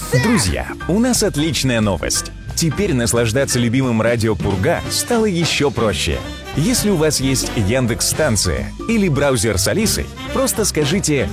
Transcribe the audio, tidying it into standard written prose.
Друзья, у нас отличная новость. Теперь наслаждаться любимым радио «Пурга» стало еще проще. Если у вас есть Яндекс.Станция или браузер с Алисой, просто скажите